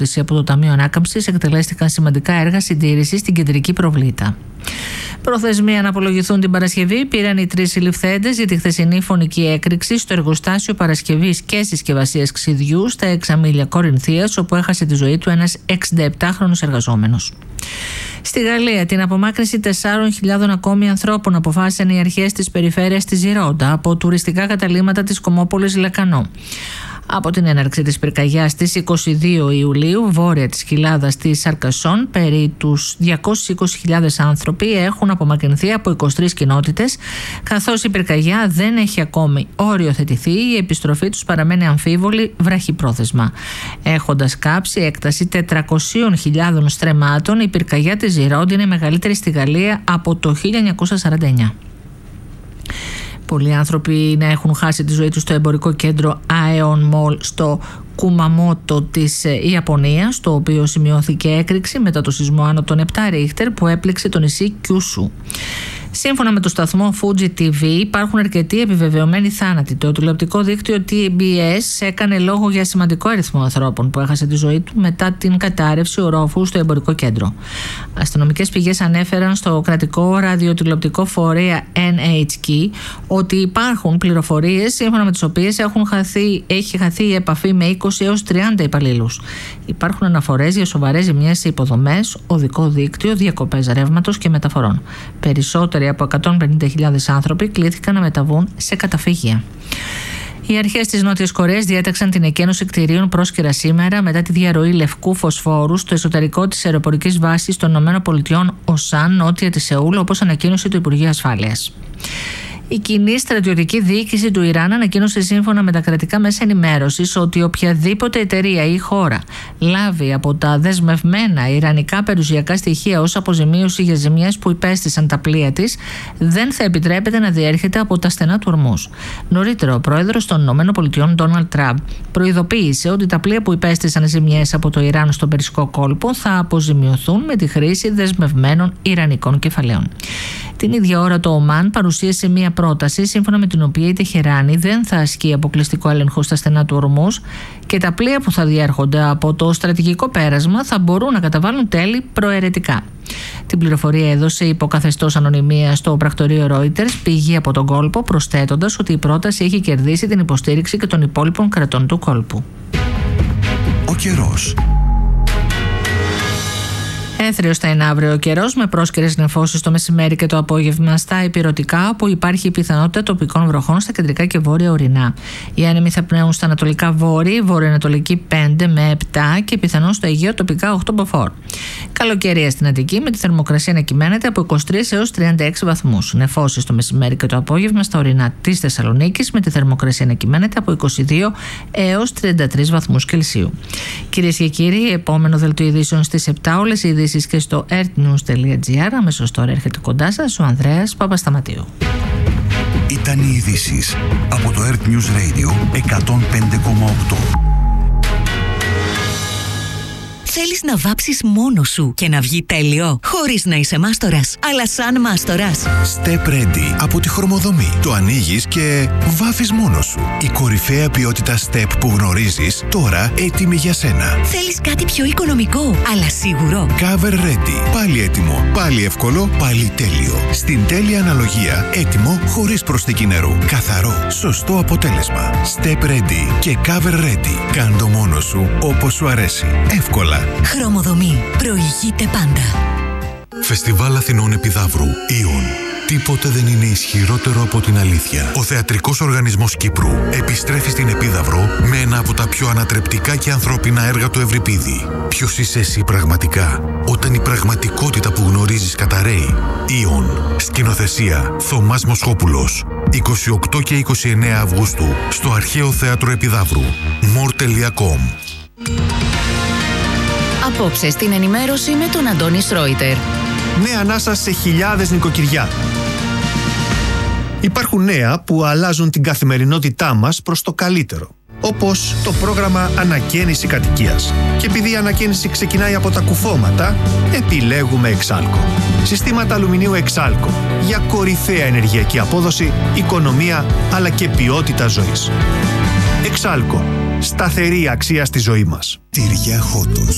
χρηματοδότηση από το Ταμείο Ανάκαμψης εκτελέστηκαν σημαντικά έργα συντήρησης στην κεντρική προβλήτα. Προθεσμία να απολογηθούν την Παρασκευή πήραν οι 3 συλληφθέντες για τη χθεσινή φωνική έκρηξη στο εργοστάσιο παρασκευής και συσκευασίας ξυδιού στα Εξαμήλια Κορινθίας, όπου έχασε τη ζωή του ένας 67χρονος εργαζόμενος. Στη Γαλλία, την απομάκρυνση 4.000 ακόμη ανθρώπων αποφάσισαν οι αρχές της περιφέρειας της Ζιρόντα από τουριστικά καταλύματα της Κομόπολης Λεκανό. Από την έναρξη της πυρκαγιάς στις 22 Ιουλίου, βόρεια της κοιλάδας της Σαρκασόν, περί τους 220.000 άνθρωποι έχουν απομακρυνθεί από 23 κοινότητες, καθώς η πυρκαγιά δεν έχει ακόμη οριοθετηθεί, η επιστροφή τους παραμένει αμφίβολη βραχυπρόθεσμα. Έχοντας κάψει έκταση 400.000 στρεμμάτων, η πυρκαγιά της Ζιρόντα είναι μεγαλύτερη στη Γαλλία από το 1949. Πολλοί άνθρωποι να έχουν χάσει τη ζωή τους στο εμπορικό κέντρο Aeon Mall στο Κουμαμότο της Ιαπωνίας, το οποίο σημειώθηκε έκρηξη μετά το σεισμό άνω των 7 Ρίχτερ που έπληξε το νησί Κιούσου. Σύμφωνα με το σταθμό Fuji TV, υπάρχουν αρκετοί επιβεβαιωμένοι θάνατοι. Το τηλεοπτικό δίκτυο TBS έκανε λόγο για σημαντικό αριθμό ανθρώπων που έχασε τη ζωή του μετά την κατάρρευση ορόφου στο εμπορικό κέντρο. Αστυνομικές πηγές ανέφεραν στο κρατικό ραδιοτηλεοπτικό φορέα NHK ότι υπάρχουν πληροφορίες σύμφωνα με τις οποίες έχει χαθεί η επαφή με 20 έως 30 υπαλλήλους. Υπάρχουν αναφορές για σοβαρές ζημιές σε υποδομές, οδικό δίκτυο, διακοπές ρεύματος και μεταφορών. Περισσότεροι από 150.000 άνθρωποι κλήθηκαν να μεταβούν σε καταφύγια. Οι αρχές της Νότιας Κορέας διέταξαν την εκένωση κτηρίων πρόσκαιρα σήμερα μετά τη διαρροή λευκού φωσφόρου στο εσωτερικό της αεροπορικής βάσης των ΗΠΑ Οσάν, νότια της Σεούλ, όπως ανακοίνωσε το Υπουργείο Ασφάλειας. Η κοινή στρατιωτική διοίκηση του Ιράν ανακοίνωσε σύμφωνα με τα κρατικά μέσα ενημέρωσης ότι οποιαδήποτε εταιρεία ή χώρα λάβει από τα δεσμευμένα ιρανικά περιουσιακά στοιχεία ως αποζημίωση για ζημιές που υπέστησαν τα πλοία της δεν θα επιτρέπεται να διέρχεται από τα στενά του Ορμούζ. Νωρίτερα, ο πρόεδρος των ΗΠΑ Ντόναλντ Τραμπ προειδοποίησε ότι τα πλοία που υπέστησαν ζημιές από το Ιράν στον Περσικό κόλπο θα αποζημιωθούν με τη χρήση δεσμευμένων ιρανικών κεφαλαίων. Την ίδια ώρα, το Ομάν παρουσίασε μία πρόταση σύμφωνα με την οποία η Τεχεράνη δεν θα ασκεί αποκλειστικό έλεγχο στα στενά του Ορμούζ και τα πλοία που θα διέρχονται από το στρατηγικό πέρασμα θα μπορούν να καταβάλουν τέλη προαιρετικά. Την πληροφορία έδωσε υποκαθεστώς ανωνυμίας στο πρακτορείο Reuters, πηγή από τον κόλπο, προσθέτοντας ότι η πρόταση έχει κερδίσει την υποστήριξη και των υπόλοιπων κρατών του κόλπου. Ο καιρός. Έθριος θα είναι αύριο ο καιρός, με πρόσκαιρες νεφώσεις το μεσημέρι και το απόγευμα στα ηπειρωτικά, όπου υπάρχει η πιθανότητα τοπικών βροχών στα κεντρικά και βόρεια ορεινά. Οι άνεμοι θα πνέουν στα ανατολικά βόρεια, βορειοανατολική 5 με 7 και πιθανόν στο Αιγαίο τοπικά 8 μποφόρ. Καλοκαιρία στην Αττική, με τη θερμοκρασία να κυμαίνεται από 23 έως 36 βαθμούς. Νεφώσεις το μεσημέρι και το απόγευμα στα ορεινά της Θεσσαλονίκης, με τη θερμοκρασία να κυμαίνεται από 22 έως 33 βαθμούς Κελσίου. Κυρίες και κύριοι, επόμενο δελτίο ειδήσεων στις 7, όλες οι ειδήσεις και στο earthnews.gr. Αμέσως τώρα έρχεται κοντά σας ο Ανδρέας Παπασταματίου. Ήταν οι ειδήσεις από το Earth News Radio 105,8. Θέλεις να βάψεις μόνος σου και να βγει τέλειο, χωρίς να είσαι μάστορας, αλλά σαν μάστορας. Step Ready από τη Χρωμοδομή. Το ανοίγεις και βάφεις μόνος σου. Η κορυφαία ποιότητα Step που γνωρίζεις, τώρα έτοιμη για σένα. Θέλεις κάτι πιο οικονομικό, αλλά σίγουρο. Cover Ready. Πάλι έτοιμο, πάλι εύκολο, πάλι τέλειο. Στην τέλεια αναλογία, έτοιμο χωρίς προσθήκη νερού. Καθαρό, σωστό αποτέλεσμα. Step Ready και Cover Ready. Κάν' το μόνος σου όπως σου αρέσει. Εύκολα. Χρωμοδομή. Προηγείται πάντα. Φεστιβάλ Αθηνών Επιδαύρου. Ιον. Τίποτε δεν είναι ισχυρότερο από την αλήθεια. Ο Θεατρικός Οργανισμός Κύπρου επιστρέφει στην Επίδαυρο με ένα από τα πιο ανατρεπτικά και ανθρώπινα έργα του Ευρυπίδη. Ποιος είσαι εσύ πραγματικά, όταν η πραγματικότητα που γνωρίζεις καταραίει. Ιον. Σκηνοθεσία Θωμάς Μοσχόπουλος. 28 και 29 Αυγούστου στο Αρχαίο Θέατρο Επιδαύρου. more.com. Απόψε στην ενημέρωση με τον Αντώνη Σρόιτερ. Νέα ανάσα σε χιλιάδες νοικοκυριά. Υπάρχουν νέα που αλλάζουν την καθημερινότητά μας προς το καλύτερο. Όπως το πρόγραμμα Ανακαίνιση Κατοικίας. Και επειδή η ανακαίνιση ξεκινάει από τα κουφώματα, επιλέγουμε Εξάλκο. Συστήματα αλουμινίου Εξάλκο για κορυφαία ενεργειακή απόδοση, οικονομία αλλά και ποιότητα ζωής. Εξάλκο. Σταθερή αξία στη ζωή μας. Τυριά Χότος.